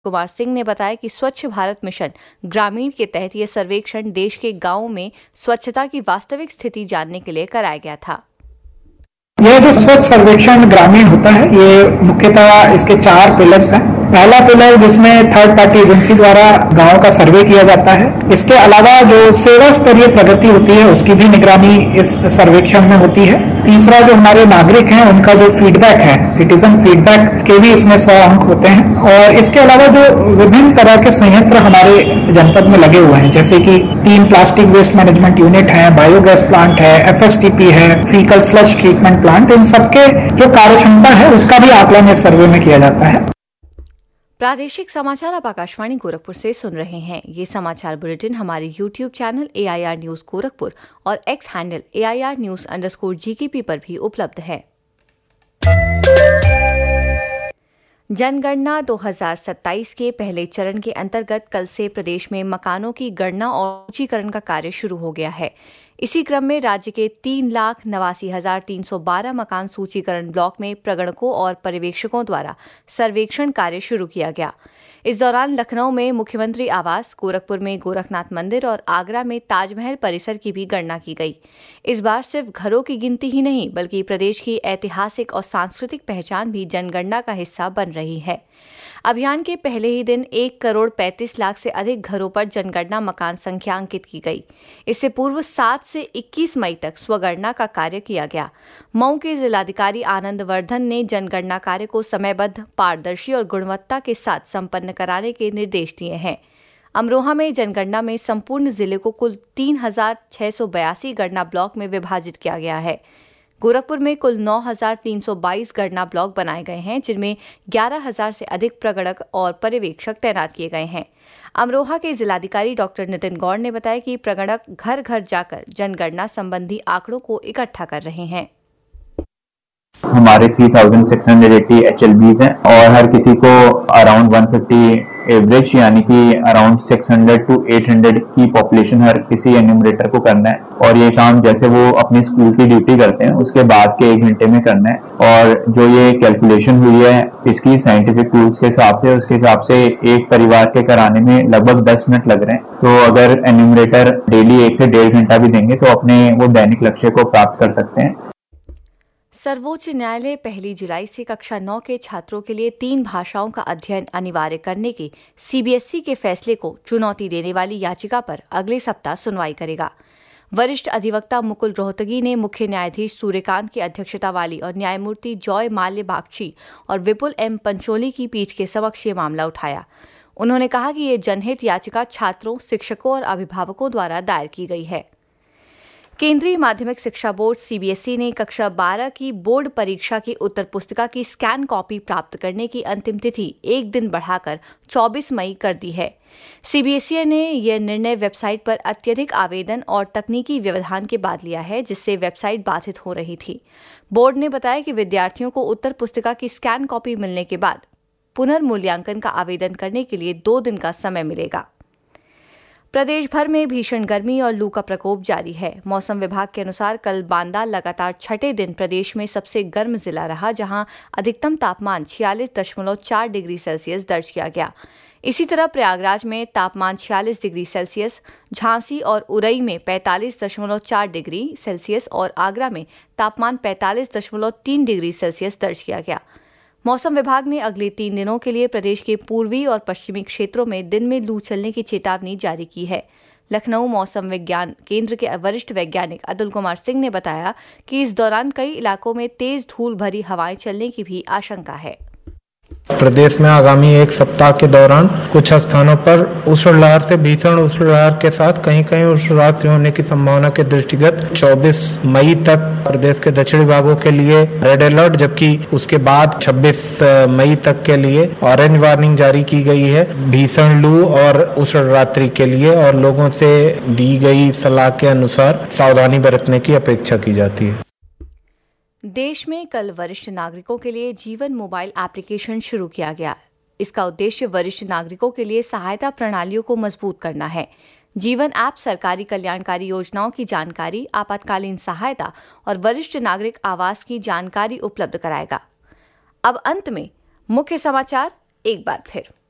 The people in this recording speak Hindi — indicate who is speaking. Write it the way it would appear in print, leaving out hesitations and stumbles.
Speaker 1: कुमार सिंह ने बताया कि स्वच्छ भारत मिशन ग्रामीण के तहत यह सर्वेक्षण देश के गांवों में स्वच्छता की वास्तविक स्थिति जानने के लिए कराया गया था।
Speaker 2: यह जो स्वच्छ सर्वेक्षण ग्रामीण होता है, ये मुख्यतः इसके 4 पिलर्स हैं। पहला पिलर जिसमें थर्ड पार्टी एजेंसी द्वारा गांव का सर्वे किया जाता है। इसके अलावा जो सेवा स्तरीय प्रगति होती है उसकी भी निगरानी इस सर्वेक्षण में होती है। तीसरा जो हमारे नागरिक हैं उनका जो फीडबैक है, सिटीजन फीडबैक के भी इसमें 100 अंक होते हैं। और इसके अलावा जो विभिन्न तरह के संयंत्र हमारे जनपद में लगे हुए हैं, जैसे कि 3 प्लास्टिक वेस्ट मैनेजमेंट यूनिट है, बायोगैस प्लांट है, FSTP है, फीकल स्लज ट्रीटमेंट प्लांट, इन सबके जो कार्यक्षमता है उसका भी आकलन इस सर्वे में किया जाता है।
Speaker 1: प्रादेशिक समाचार आप आकाशवाणी गोरखपुर से सुन रहे हैं। ये समाचार बुलेटिन हमारे YouTube channel AIR news Gorakhpur और X हैंडल AIR News_GKP पर भी उपलब्ध है। जनगणना 2027 के पहले चरण के अंतर्गत कल से प्रदेश में मकानों की गणना और सूचीकरण का कार्य शुरू हो गया है। इसी क्रम में राज्य के 3,89,312 मकान सूचीकरण ब्लॉक में प्रगणकों और पर्यवेक्षकों द्वारा सर्वेक्षण कार्य शुरू किया गया। इस दौरान लखनऊ में मुख्यमंत्री आवास, गोरखपुर में गोरखनाथ मंदिर और आगरा में ताजमहल परिसर की भी गणना की गई। इस बार सिर्फ घरों की गिनती ही नहीं बल्कि प्रदेश की ऐतिहासिक और सांस्कृतिक पहचान भी जनगणना का हिस्सा बन रही है। अभियान के पहले ही दिन 1,35,00,000 से अधिक घरों पर जनगणना मकान संख्या अंकित की गई। इससे पूर्व 7 से 21 मई तक स्वगणना का कार्य किया गया। मऊ के जिलाधिकारी आनंद वर्धन ने जनगणना कार्य को समयबद्ध, पारदर्शी और गुणवत्ता के साथ संपन्न कराने के निर्देश दिए हैं। अमरोहा में जनगणना में संपूर्ण जिले को कुल 3,682 गणना ब्लॉक में विभाजित किया गया है। गोरखपुर में कुल 9,322 गणना ब्लॉक बनाए गए हैं, जिनमें 11,000 से अधिक प्रगणक और पर्यवेक्षक तैनात किए गए हैं। अमरोहा के जिलाधिकारी डॉक्टर नितिन गौड़ ने बताया कि प्रगणक घर घर जाकर जनगणना संबंधी आंकड़ों को इकट्ठा कर रहे हैं।
Speaker 3: हमारे 3,680 HLBs हैं और हर किसी को अराउंड 150 एवरेज यानी कि अराउंड 600 to 800 की पॉपुलेशन हर किसी एन्यूमरेटर को करना है। और ये काम जैसे वो अपनी स्कूल की ड्यूटी करते हैं उसके बाद के 1 घंटे में करना है। और जो ये कैलकुलेशन हुई है इसकी साइंटिफिक टूल्स के हिसाब से, उसके हिसाब से एक परिवार के कराने में लगभग 10 मिनट लग रहे हैं। तो अगर एन्यूमरेटर डेली 1 से 1.5 घंटा भी देंगे तो अपने वो दैनिक लक्ष्य को प्राप्त कर सकते हैं।
Speaker 1: सर्वोच्च न्यायालय 1 जुलाई से कक्षा 9 के छात्रों के लिए 3 भाषाओं का अध्ययन अनिवार्य करने के CBSE के फैसले को चुनौती देने वाली याचिका पर अगले सप्ताह सुनवाई करेगा। वरिष्ठ अधिवक्ता मुकुल रोहतगी ने मुख्य न्यायाधीश सूर्यकांत की अध्यक्षता वाली और न्यायमूर्ति जॉय माल्य बागची और विपुल M पंचोली की पीठ के समक्ष ये मामला उठाया। उन्होंने कहा कि ये जनहित याचिका छात्रों, शिक्षकों और अभिभावकों द्वारा दायर की गई है। केंद्रीय माध्यमिक शिक्षा बोर्ड CBSE ने कक्षा 12 की बोर्ड परीक्षा की उत्तर पुस्तिका की स्कैन कॉपी प्राप्त करने की अंतिम तिथि 1 दिन बढ़ाकर 24 मई कर दी है। CBSE ने यह निर्णय वेबसाइट पर अत्यधिक आवेदन और तकनीकी व्यवधान के बाद लिया है, जिससे वेबसाइट बाधित हो रही थी। बोर्ड ने बताया कि विद्यार्थियों को उत्तर पुस्तिका की स्कैन कॉपी मिलने के बाद पुनर्मूल्यांकन का आवेदन करने के लिए 2 दिन का समय मिलेगा। प्रदेश भर में भीषण गर्मी और लू का प्रकोप जारी है। मौसम विभाग के अनुसार कल बांदा लगातार 6ठे दिन प्रदेश में सबसे गर्म जिला रहा, जहां अधिकतम तापमान 46.4 डिग्री सेल्सियस दर्ज किया गया। इसी तरह प्रयागराज में तापमान 46 डिग्री सेल्सियस, झांसी और उरई में 45.4 डिग्री सेल्सियस और आगरा में तापमान 45.3 डिग्री सेल्सियस दर्ज किया गया। मौसम विभाग ने अगले 3 दिनों के लिए प्रदेश के पूर्वी और पश्चिमी क्षेत्रों में दिन में लू चलने की चेतावनी जारी की है। लखनऊ मौसम विज्ञान केंद्र के वरिष्ठ वैज्ञानिक अतुल कुमार सिंह ने बताया कि इस दौरान कई इलाकों में तेज धूल भरी हवाएं चलने की भी आशंका है।
Speaker 4: प्रदेश में आगामी 1 सप्ताह के दौरान कुछ स्थानों पर उष्ण लहर से भीषण उष्ण लहर के साथ कहीं कहीं उष्ण राशि होने की संभावना के दृष्टिगत 24 मई तक प्रदेश के दक्षिणी भागों के लिए रेड अलर्ट, जबकि उसके बाद 26 मई तक के लिए ऑरेंज वार्निंग जारी की गई है भीषण लू और उष्ण रात्रि के लिए। और लोगों से दी गई सलाह के अनुसार सावधानी बरतने की अपेक्षा की जाती है।
Speaker 1: देश में कल वरिष्ठ नागरिकों के लिए जीवन मोबाइल एप्लीकेशन शुरू किया गया। इसका उद्देश्य वरिष्ठ नागरिकों के लिए सहायता प्रणालियों को मजबूत करना है। जीवन ऐप सरकारी कल्याणकारी योजनाओं की जानकारी, आपातकालीन सहायता और वरिष्ठ नागरिक आवास की जानकारी उपलब्ध कराएगा। अब अंत में मुख्य समाचार एक बार फिर।